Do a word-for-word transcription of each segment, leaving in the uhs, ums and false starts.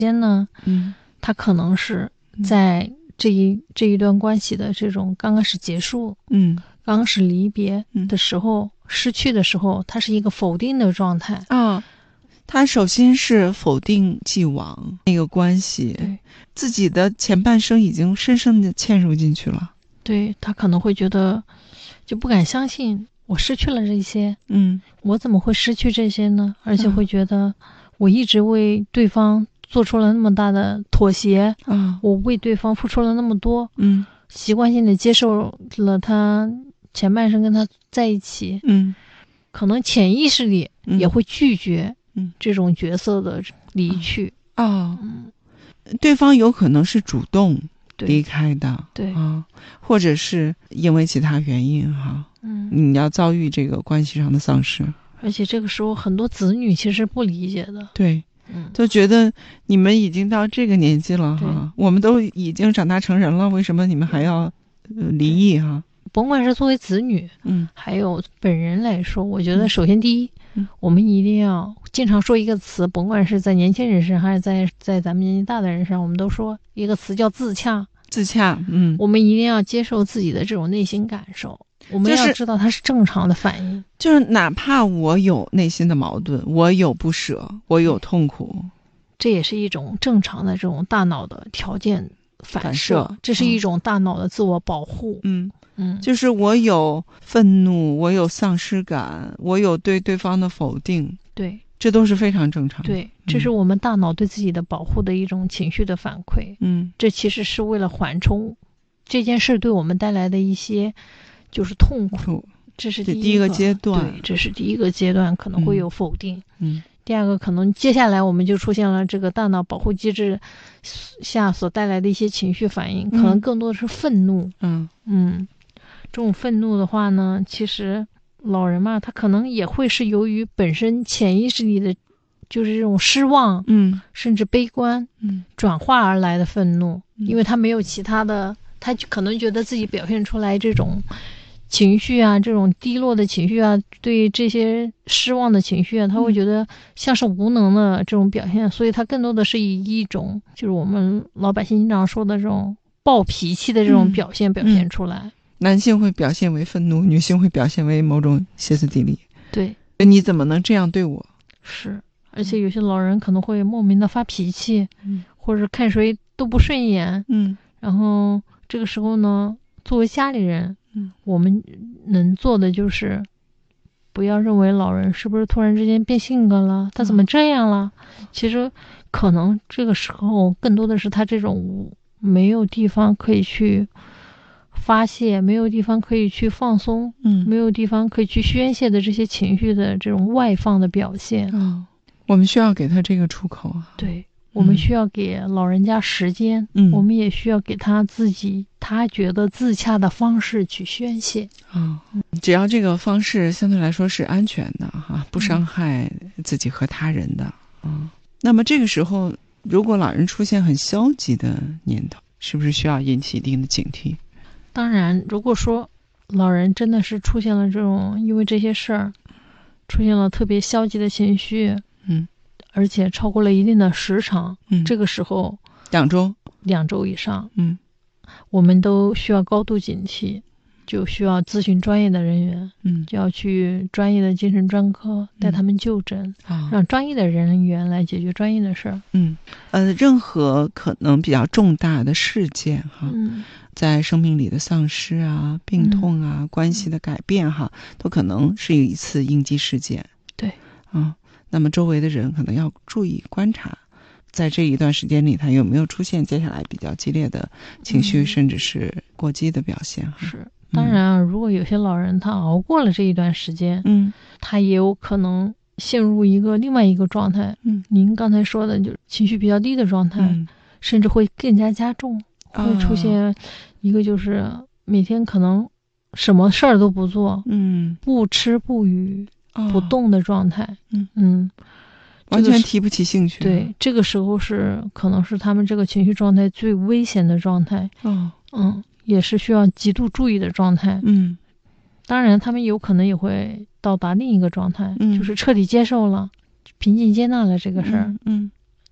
间呢， 嗯， 他可能是在这一这一段关系的这种刚开始结束， 嗯， 刚开始离别的时候，嗯、失去的时候，他是一个否定的状态啊。他首先是否定既往那个关系， 对， 自己的前半生已经深深的嵌入进去了。 对，他可能会觉得就不敢相信我失去了这些， 嗯， 我怎么会失去这些呢？而且会觉得我一直为对方做出了那么大的妥协， 啊， 我为对方付出了那么多， 嗯， 习惯性的接受了他前半生跟他在一起， 嗯， 可能潜意识里也会拒绝， 嗯， 这种角色的离去啊、哦嗯，对方有可能是主动离开的， 对啊，或者是因为其他原因哈，嗯，你要遭遇这个关系上的丧失， 而且这个时候很多子女其实不理解的， 对， 嗯， 就觉得你们已经到这个年纪了哈，我们都已经长大成人了，为什么你们还要、呃、离异哈？ 甭管是作为子女， 嗯， 还有本人来说，我觉得首先第一， 嗯， 我们一定要经常说一个词，甭管是在年轻人身上还是在在咱们年纪大的人上，我们都说一个词叫自洽。 自洽，嗯， 我们一定要接受自己的这种内心感受，我们要知道它是正常的反应。 就是哪怕我有内心的矛盾，我有不舍，我有痛苦， 这也是一种正常的这种大脑的条件反射， 反射这是一种大脑的自我保护。 嗯嗯， 就是我有愤怒，我有丧失感，我有对对方的否定， 对， 这都是非常正常的。 对，这是我们大脑对自己的保护的一种情绪的反馈。 嗯， 这其实是为了缓冲这件事对我们带来的一些就是痛苦。这是第一个, 第一个阶段， 对，这是第一个阶段可能会有否定。 嗯， 第二个可能接下来我们就出现了这个大脑保护机制下所带来的一些情绪反应， 嗯、 可能更多的是愤怒。 嗯嗯，这种愤怒的话呢，其实老人嘛，他可能也会是由于本身潜意识里的就是这种失望， 嗯， 甚至悲观， 嗯， 转化而来的愤怒， 嗯、 因为他没有其他的，他就可能觉得自己表现出来这种情绪啊，这种低落的情绪啊，对这些失望的情绪啊，他会觉得像是无能的这种表现，嗯、所以他更多的是以一种就是我们老百姓经常说的这种暴脾气的这种表现、嗯、表现出来。 男性会表现为愤怒，女性会表现为某种歇斯底里。 对， 你怎么能这样对我？ 是，而且有些老人可能会莫名的发脾气， 嗯， 或者看谁都不顺眼， 嗯， 然后这个时候呢，作为家里人， 嗯， 我们能做的就是不要认为老人是不是突然之间变性格了，他怎么这样了？嗯、其实可能这个时候更多的是他这种没有地方可以去发泄，没有地方可以去放松， 嗯， 没有地方可以去宣泄的这些情绪的这种外放的表现。 哦，我们需要给他这个出口啊。 对，我们需要给老人家时间， 嗯， 我们也需要给他自己他觉得自洽的方式去宣泄。 哦，只要这个方式相对来说是安全的哈，不伤害自己和他人的。嗯，那么这个时候，如果老人出现很消极的念头，是不是需要引起一定的警惕？ 当然，如果说老人真的是出现了这种因为这些事儿出现了特别消极的情绪， 嗯， 而且超过了一定的时长， 嗯， 这个时候两周两周以上， 嗯， 我们都需要高度警惕，就需要咨询专业的人员， 嗯， 就要去专业的精神专科带他们就诊， 嗯、 让专业的人员来解决专业的事儿。 嗯，呃，任何可能比较重大的事件哈， 嗯， 在生命里的丧失啊、病痛啊、嗯、关系的改变哈，都可能是一次应激事件。 对， 嗯，那么周围的人可能要注意观察，在这一段时间里，他有没有出现接下来比较激烈的情绪，嗯、甚至是过激的表现。 是，当然啊，嗯、如果有些老人他熬过了这一段时间， 嗯， 他也有可能陷入一个另外一个状态。 嗯， 您刚才说的就是情绪比较低的状态， 嗯、 甚至会更加加重。会出现一个就是每天可能什么事儿都不做， 嗯， 不吃不语、哦、不动的状态， 嗯嗯， 完全提不起兴趣。 对，这个时候是可能是他们这个情绪状态最危险的状态。 哦， 嗯，也是需要极度注意的状态。 嗯， 当然他们有可能也会到达另一个状态， 嗯， 就是彻底接受了、平静接纳了这个事儿。 嗯。嗯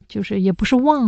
就是也不是忘